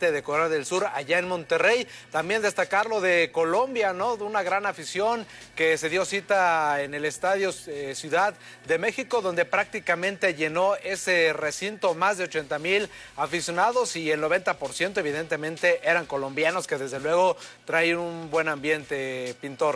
precisamente de Corea del Sur allá en Monterrey. También destacar lo de Colombia, ¿no? De una gran afición que se dio cita en el Estadio Ciudad de México, donde prácticamente llenó ese recinto, más de 80,000 aficionados, y el 90% evidentemente eran colombianos, que desde luego traen un buen ambiente, Pintor.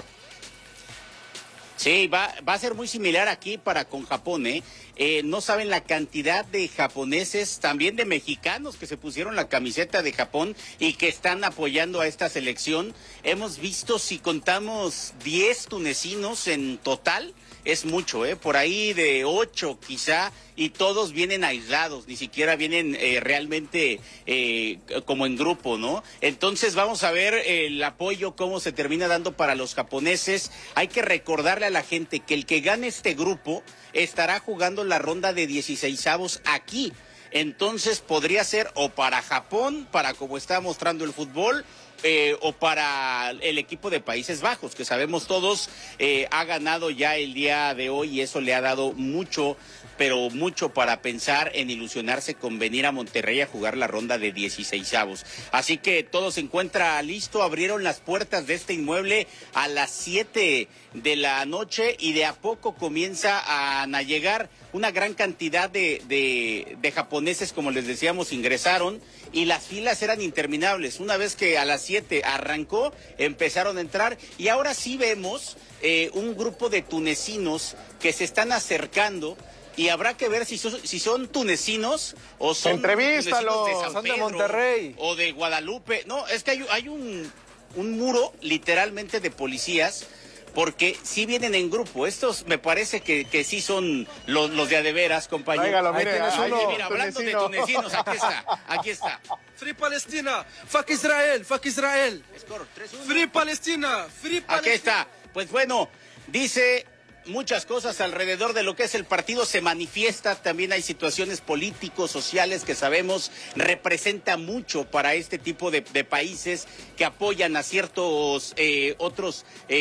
Sí, va a ser muy similar aquí con Japón, ¿eh? No saben la cantidad de japoneses, también de mexicanos que se pusieron la camiseta de Japón y que están apoyando a esta selección. Hemos visto, si contamos 10 tunecinos en total, es mucho, por ahí de 8 quizá, y todos vienen aislados, ni siquiera vienen realmente como en grupo, ¿no? Entonces vamos a ver el apoyo, cómo se termina dando para los japoneses. Hay que recordarle a la gente que el que gane este grupo estará jugando la ronda de 16avos aquí. Entonces podría ser o para Japón, para como está mostrando el fútbol, o para el equipo de Países Bajos, que sabemos todos ha ganado ya el día de hoy, y eso le ha dado mucho, pero mucho para pensar en ilusionarse con venir a Monterrey a jugar la ronda de 16avos. Así que todo se encuentra listo. Abrieron las puertas de este inmueble a las 7 de la noche y de a poco comienza a llegar una gran cantidad de japoneses, como les decíamos, ingresaron, y las filas eran interminables. Una vez que a las 7 arrancó, empezaron a entrar, y ahora sí vemos un grupo de tunecinos que se están acercando, y habrá que ver si son tunecinos o son tunecinos de San son Pedro, de Monterrey o de Guadalupe. No, es que hay un muro literalmente de policías, porque sí vienen en grupo. Estos me parece que sí son los de adeveras, compañero. Óigalo, mire, Mira, hablando de tunecinos, aquí está. Free Palestina, fuck Israel, fuck Israel. Score 3-1. Free Palestina, free Palestina. Aquí está. Pues bueno, dice muchas cosas alrededor de lo que es el partido, se manifiesta, también hay situaciones políticos, sociales, que sabemos representa mucho para este tipo de países que apoyan a ciertos otros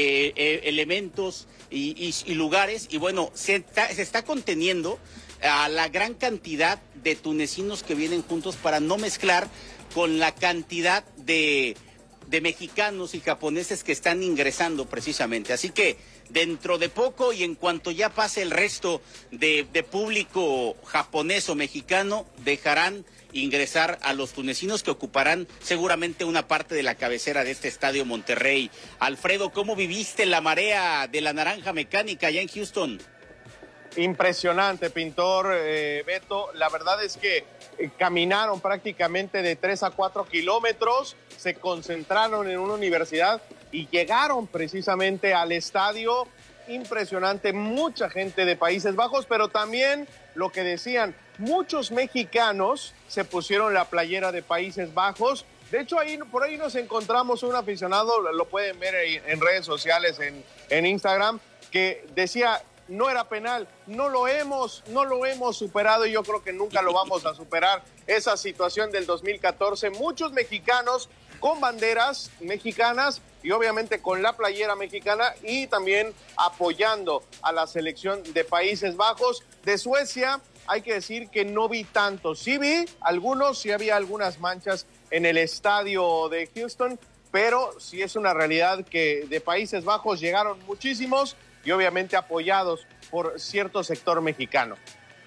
elementos y lugares, y bueno, se está conteniendo a la gran cantidad de tunecinos que vienen juntos para no mezclar con la cantidad de mexicanos y japoneses que están ingresando precisamente. Así que dentro de poco, y en cuanto ya pase el resto de público japonés o mexicano, dejarán ingresar a los tunecinos, que ocuparán seguramente una parte de la cabecera de este Estadio Monterrey. Alfredo, ¿cómo viviste la marea de la naranja mecánica allá en Houston? Impresionante, Pintor, Beto. La verdad es que caminaron prácticamente de 3 a 4 kilómetros, se concentraron en una universidad y llegaron precisamente al estadio. Impresionante, mucha gente de Países Bajos, pero también lo que decían, muchos mexicanos se pusieron la playera de Países Bajos. De hecho, por ahí nos encontramos un aficionado, lo pueden ver en redes sociales, en Instagram, que decía: no era penal, no lo hemos superado, y yo creo que nunca lo vamos a superar, esa situación del 2014. Muchos mexicanos con banderas mexicanas y obviamente con la playera mexicana, y también apoyando a la selección de Países Bajos. De Suecia, hay que decir que no vi tanto, sí vi algunos, sí había algunas manchas en el estadio de Houston, pero sí es una realidad que de Países Bajos llegaron muchísimos, y obviamente apoyados por cierto sector mexicano.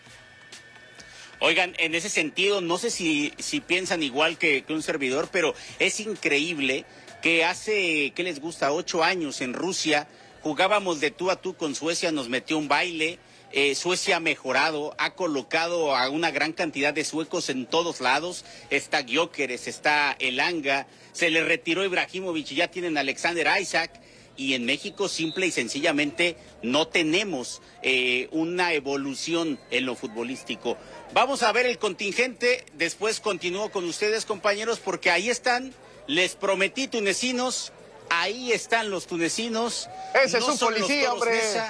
Oigan, en ese sentido, no sé si piensan igual que un servidor, pero es increíble que hace, ¿qué les gusta?, 8 años en Rusia, jugábamos de tú a tú con Suecia, nos metió un baile. Suecia ha mejorado, ha colocado a una gran cantidad de suecos en todos lados. Está Gyökeres, está Elanga, se le retiró Ibrahimovic y ya tienen a Alexander Isaac. Y en México simple y sencillamente no tenemos una evolución en lo futbolístico. Vamos a ver el contingente, después continúo con ustedes, compañeros, porque ahí están, les prometí tunecinos, ahí están los tunecinos. Ese no es un policía, hombre. Neza.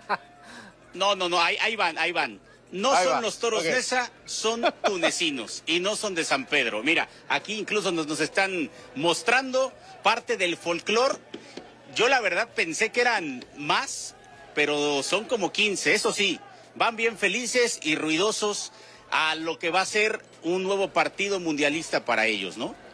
No, ahí van. No ahí son va. Los toros Neza, son tunecinos y no son de San Pedro. Mira, aquí incluso nos están mostrando parte del folclore. Yo la verdad pensé que eran más, pero son como 15, eso sí, van bien felices y ruidosos a lo que va a ser un nuevo partido mundialista para ellos, ¿no?